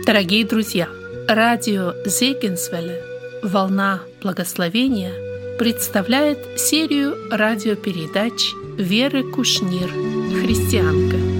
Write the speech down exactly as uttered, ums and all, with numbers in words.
Дорогие друзья, радио Зегенсвелле «Волна благословения» представляет серию радиопередач Веры Кушнир «Христианка».